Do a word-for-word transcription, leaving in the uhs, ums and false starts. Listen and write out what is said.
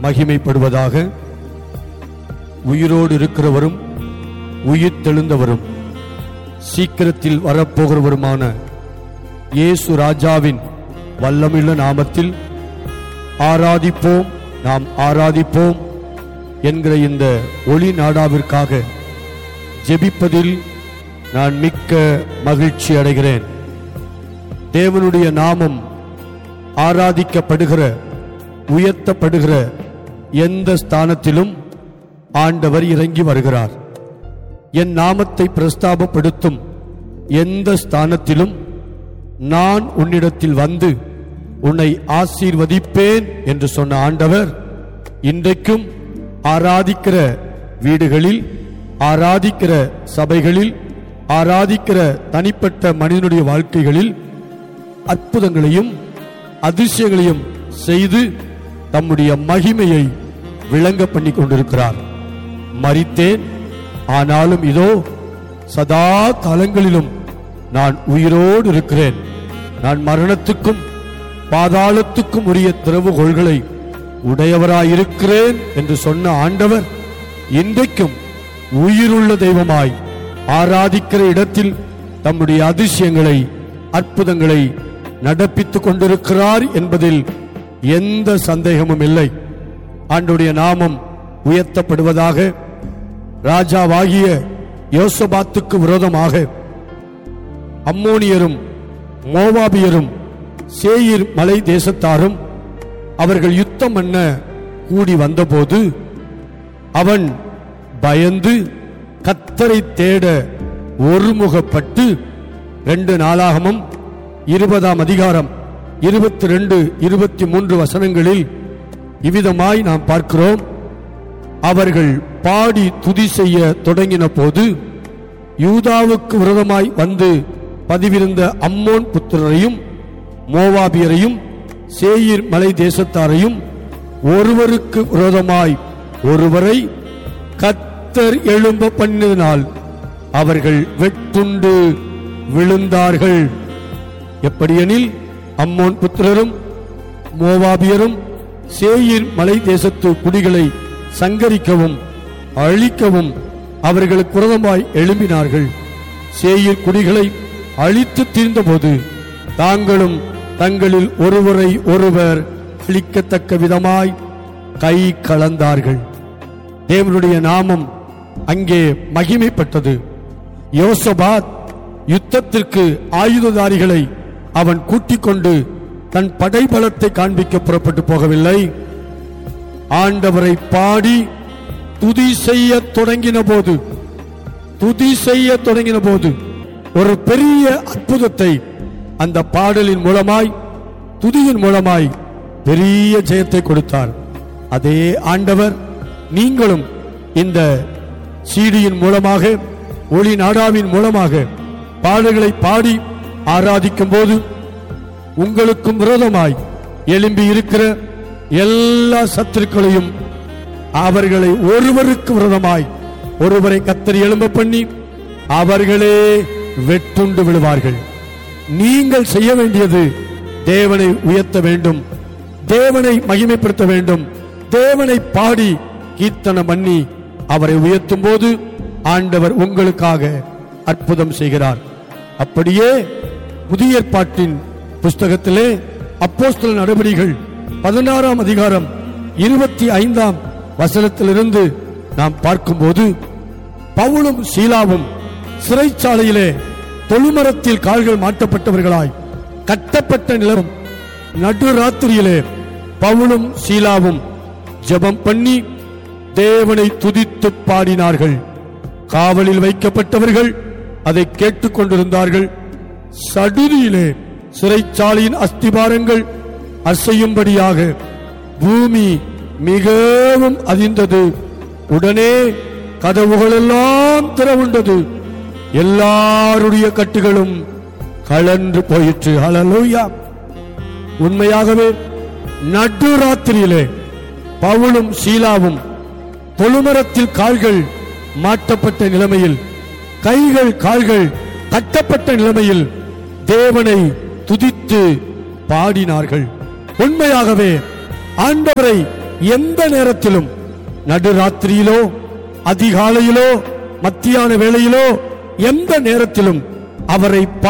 மகிமைப்படுவதாக. உயிரோடு இருக்கிறவரும் உயிர் தெழுந்தவரும் சீக்கிரத்தில் வரப்போகிறவருமான இயேசு ராஜாவின் வல்லமையுள்ள நாமத்தில் ஆராதிப்போம், நாம் ஆராதிப்போம் என்கிற இந்த ஒளி நாடாவிற்காக ஜெபிப்பதில் நான் மிக்க மகிழ்ச்சி அடைகிறேன். தேவனுடைய நாமம் ஆராதிக்கப்படுகிற, உயர்த்தப்படுகிற எந்த ஸ்தானத்திலும் ஆண்டவர் இறங்கி வருகிறார். என் நாமத்தை பிரஸ்தாபப்படுத்தும் எந்த ஸ்தானத்திலும் நான் உன்னிடத்தில் வந்து உன்னை ஆசீர்வதிப்பேன் என்று சொன்ன ஆண்டவர் இன்றைக்கும் ஆராதிக்கிற வீடுகளில், ஆராதிக்கிற சபைகளில், ஆராதிக்கிற தனிப்பட்ட மனிதனுடைய வாழ்க்கைகளில் அற்புதங்களையும் அதிசயங்களையும் செய்து தம்முடைய மகிமையை விளங்க பண்ணி கொண்டிருக்கிறார். மரித்தேன், ஆனாலும் இதோ சதா காலங்களிலும் நான் உயிரோடு இருக்கிறேன். நான் மரணத்துக்கும் பாதாளத்துக்கும் உரிய திறவுகோள்களை உடையவராயிருக்கிறேன் என்று சொன்ன ஆண்டவர் இன்றைக்கும் உயிருள்ள தெய்வமாய் ஆராதிக்கிற இடத்தில் தம்முடைய அதிசயங்களை, அற்புதங்களை நடப்பித்துக் கொண்டிருக்கிறார் என்பதில் எந்த சந்தேகமும் இல்லை. ஆண்டவருடைய நாமம் உயர்த்தப்படுவதாக. ராஜாவாகிய யோசபாத்துக்கு விரோதமாக அம்மோனியரும் மோவாபியரும் சேயீர் மலை தேசத்தாரும் அவர்கள் யுத்தம் பண்ண கூடி வந்தபோது அவன் பயந்து கர்த்தரை தேட ஒருமுகப்பட்டு, ரெண்டு நாளாகமும் இருபதாம் அதிகாரம் இருபத்தி ரெண்டு இருபத்தி மூன்று வசனங்களில் இவ்விதமாய் நாம் பார்க்கிறோம். அவர்கள் பாடி துதி செய்ய தொடங்கின போது யூதாவுக்கு விரோதமாய் வந்து பதிவிருந்த அம்மோன் புத்திரரையும் மோவாபியரையும் சேயீர் மலை தேசத்தாரையும் ஒருவருக்கு விரோதமாய் ஒருவரை கர்த்தர் எழும்ப பண்ணினால் அவர்கள் வெட்டுண்டு விழுந்தார்கள். எப்படியெனில் அம்மோன் புத்திரரும் மோவாபியரும் சேயீர் மலை தேசத்து குடிகளை சங்கரிக்கவும் அழிக்கவும் அவர்களுக்கு விரோதமாய் எழும்பினார்கள். சேயீர் குடிகளை அழித்து தீர்ந்தபோது தாங்களும் தங்களில் ஒருவரை ஒருவர் அழிக்கத்தக்க விதமாய் கை கலந்தார்கள். தேவனுடைய நாமம் அங்கே மகிமைப்பட்டது. யோசபாத் யுத்தத்திற்கு ஆயுததாரிகளை அவன் கூட்டிக் கொண்டு தன் படைபலத்தை காண்பிக்க புறப்பட்டு போகவில்லை. ஆண்டவரை பாடி துதி செய்ய தொடங்கின போது துதி செய்ய தொடங்கின போது ஒரு பெரிய அற்புதத்தை அந்த பாடலின் மூலமாய், துதியின் மூலமாய் பெரிய ஜெயத்தை கொடுத்தார். அதே ஆண்டவர் நீங்களும் இந்த சீடியின் மூலமாக, ஒளி நாடாவின் மூலமாக பாடல்களை பாடி ஆராதிக்கும் போது உங்களுக்கும் விரோதமாய் எழும்பி இருக்கிற எல்லா சத்துருக்களையும், அவர்களை ஒருவருக்கு விரோதமாய் ஒருவரை கர்த்தர் எழும்ப பண்ணி அவர்களே வெட்டுண்டு விழுவார்கள். நீங்கள் செய்ய வேண்டியது தேவனை உயர்த்த வேண்டும், தேவனை மகிமைப்படுத்த வேண்டும், தேவனை பாடி கீர்த்தனம் பண்ணி அவரை உயர்த்தும் போது ஆண்டவர் உங்களுக்காக அற்புதம் செய்கிறார். அப்படியே புதிய ஏற்பாட்டின் புஸ்தகத்திலே அப்போஸ்தலர் நடபடிகள் பதினாறாம் அதிகாரம் இருபத்தி ஐந்தாம் வசனத்திலிருந்து நாம் பார்க்கும்போது பவுலும் சீலாவும் சிறைச்சாலையிலே தொழுமரத்தில் கால்கள் மாட்டப்பட்டவர்களாய் கட்டப்பட்ட நிலம் நடுராத்திரியிலே பவுலும் சீலாவும் ஜெபம் பண்ணி தேவனை துதித்து பாடினார்கள். காவலில் வைக்கப்பட்டவர்கள் அதை கேட்டுக் கொண்டிருந்தார்கள். சடுதியிலே சிறைச்சாலையின் அஸ்திபாரங்கள் அசையும்படியாக பூமி மிகவும் அதிர்ந்தது. உடனே கதவுகள் எல்லாம் திறவுண்டது, எல்லாருடைய கட்டுகளும் கலன்று போயிற்று. ஹல்லேலூயா! உண்மையாகவே நடுராத்திரியிலே பவுலும் சீலாவும் தொழுமரத்தில் கால்கள் மாட்டப்பட்ட நிலைமையில், கைகள் கால்கள் கட்டப்பட்ட நிலைமையில் தேவனை துதித்து பாடினார்கள். உண்மையாகவே ஆண்டவரை எந்த நேரத்திலும், நடுராத்திரியிலோ அதிகாலையிலோ மத்தியான வேளையிலோ எந்த நேரத்திலும் அவரை